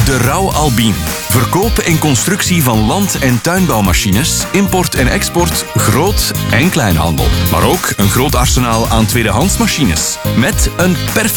De Rauw Albin. Verkoop en constructie van land- en tuinbouwmachines, import en export, groot- en kleinhandel. Maar ook een groot arsenaal aan tweedehandsmachines. Met een perfect